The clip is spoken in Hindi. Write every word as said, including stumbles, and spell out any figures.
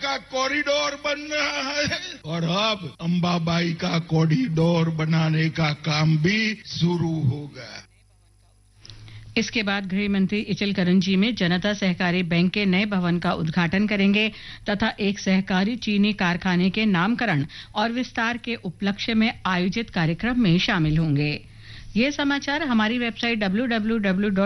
का कॉरिडोर बन रहा है और अब अंबाबाई का कॉरिडोर बनाने का काम भी शुरू होगा। इसके बाद गृह मंत्री इचल करंजी में जनता सहकारी बैंक के नए भवन का उद्घाटन करेंगे तथा एक सहकारी चीनी कारखाने के नामकरण और विस्तार के उपलक्ष्य में आयोजित कार्यक्रम में शामिल होंगे। ये समाचार हमारी वेबसाइट डब्ल्यू डब्ल्यू डब्ल्यू